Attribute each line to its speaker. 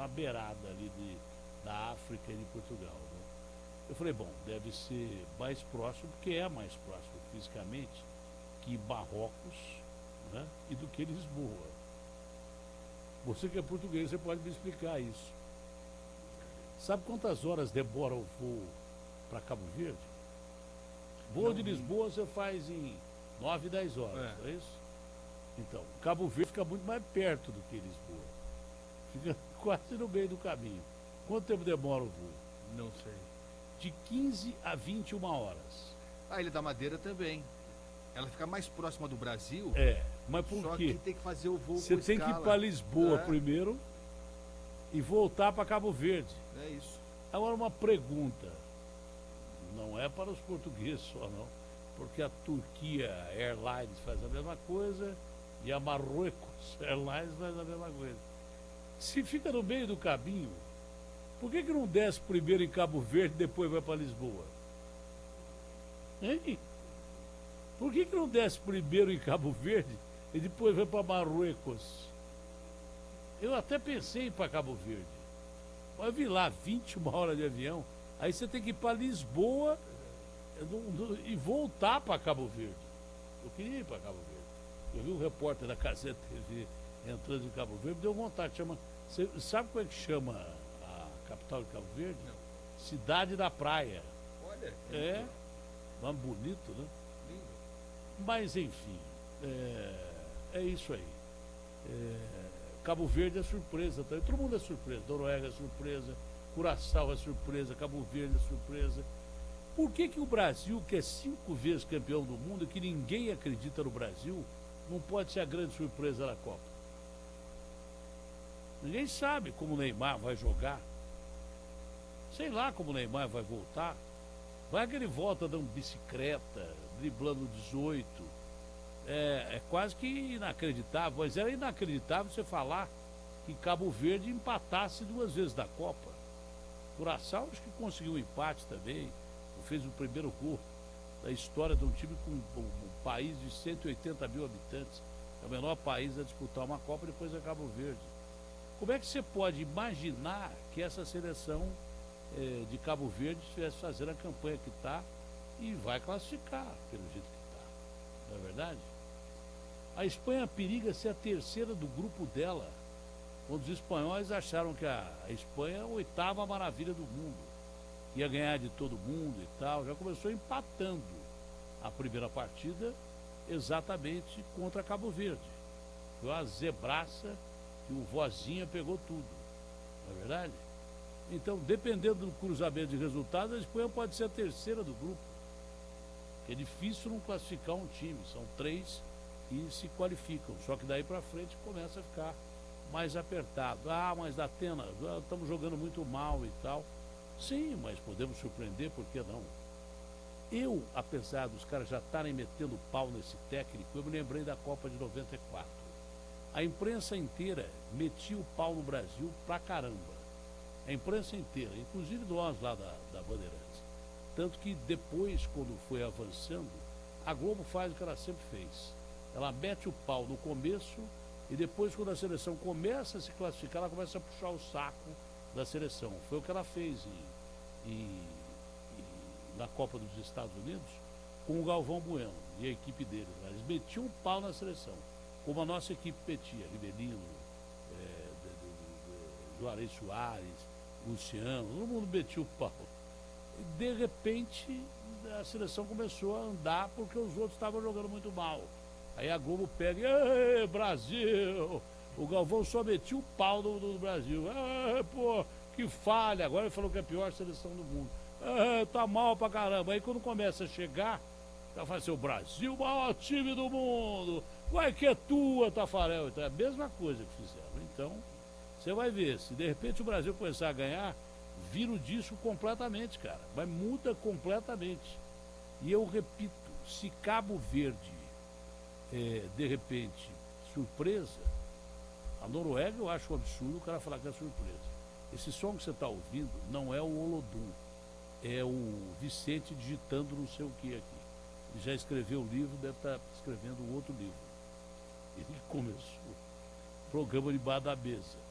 Speaker 1: na beirada ali da África e de Portugal. Né? Eu falei, bom, deve ser mais próximo, porque é mais próximo fisicamente que Marrocos, né, e do que Lisboa. Você que é português, você pode me explicar isso. Sabe quantas horas demora o voo para Cabo Verde? Voo de Lisboa você faz em 9, 10 horas, não é isso? Então, Cabo Verde fica muito mais perto do que Lisboa. Fica quase no meio do caminho. Quanto tempo demora o voo?
Speaker 2: Não sei.
Speaker 1: De 15 a 21 horas.
Speaker 2: A Ilha da Madeira também. Ela fica mais próxima do Brasil.
Speaker 1: Mas por
Speaker 2: só
Speaker 1: quê?
Speaker 2: que tem que fazer o voo
Speaker 1: Você
Speaker 2: com
Speaker 1: tem que ir
Speaker 2: escala.
Speaker 1: para Lisboa primeiro e voltar para Cabo Verde.
Speaker 2: É isso.
Speaker 1: Agora uma pergunta. Não é para os portugueses só, não. Porque a Turquia Airlines faz a mesma coisa e a Marrocos Airlines faz a mesma coisa. Se fica no meio do caminho, por que não desce primeiro em Cabo Verde e depois vai para Lisboa? Hein? Por que não desce primeiro em Cabo Verde e depois vai para Marrocos? Eu até pensei em ir para Cabo Verde. Mas vi lá 21 horas de avião, aí você tem que ir para Lisboa e voltar para Cabo Verde. Eu queria ir para Cabo Verde. Eu vi um repórter da Gazeta TV entrando em Cabo Verde, me deu vontade. Você sabe como é que chama a capital de Cabo Verde?
Speaker 2: Não.
Speaker 1: Cidade da Praia.
Speaker 2: Olha.
Speaker 1: Nome bonito, né?
Speaker 2: Lindo.
Speaker 1: Mas enfim, é isso aí. Cabo Verde é surpresa também. Todo mundo é surpresa. Noruega é surpresa, Curaçao é surpresa, Cabo Verde é surpresa. Por que o Brasil, que é 5 vezes campeão do mundo e que ninguém acredita no Brasil, não pode ser a grande surpresa da Copa? Ninguém sabe como o Neymar vai jogar. Sei lá como o Neymar vai voltar. Vai que ele volta dando bicicleta, driblando 18. É quase que inacreditável. Mas era inacreditável você falar que Cabo Verde empatasse 2 vezes da Copa. Curaçao acho que conseguiu um empate também. Fez o primeiro gol da história de um time com um país de 180 mil habitantes. É o menor país a disputar uma Copa, depois é Cabo Verde. Como é que você pode imaginar que essa seleção de Cabo Verde estivesse fazendo a campanha que está e vai classificar pelo jeito que está? Não é verdade? A Espanha periga ser a terceira do grupo dela, quando os espanhóis acharam que a Espanha é a 8ª maravilha do mundo. Ia ganhar de todo mundo e tal, já começou empatando a primeira partida exatamente contra Cabo Verde. Foi uma zebraça e o Vozinha pegou tudo, não é verdade? Então, dependendo do cruzamento de resultados, a Espanha pode ser a terceira do grupo. É difícil não classificar um time, são 3 que se qualificam, só que daí para frente começa a ficar mais apertado. Mas da Atena, estamos jogando muito mal e tal. Sim, mas podemos surpreender, por que não? Eu, apesar dos caras já estarem metendo pau nesse técnico, eu me lembrei da Copa de 94. A imprensa inteira metia o pau no Brasil pra caramba. A imprensa inteira, inclusive nós lá da Bandeirantes. Tanto que depois, quando foi avançando, a Globo faz o que ela sempre fez. Ela mete o pau no começo e depois, quando a seleção começa a se classificar, ela começa a puxar o saco da seleção. Foi o que ela fez na Copa dos Estados Unidos com o Galvão Bueno e a equipe dele. Eles metiam um pau na seleção, como a nossa equipe metia, Ribelino, Juarez Soares, Luciano, todo mundo metia o pau. E, de repente, a seleção começou a andar porque os outros estavam jogando muito mal. Aí a Globo pega e Brasil! O Galvão só metia o pau do Brasil. Que falha. Agora ele falou que é a pior seleção do mundo. Tá mal pra caramba. Aí quando começa a chegar, já fala assim, o Brasil, o maior time do mundo. Vai que é tua, Tafarel. Então é a mesma coisa que fizeram. Então, você vai ver, se de repente o Brasil começar a ganhar, vira o disco completamente, cara. Vai muda completamente. E eu repito, se Cabo Verde, de repente, surpresa, a Noruega eu acho um absurdo o cara falar que é surpresa. Esse som que você está ouvindo não é o Olodum, é o Vicente digitando não sei o que aqui. Ele já escreveu o livro, deve estar escrevendo um outro livro. Ele começou o programa debaixo da mesa.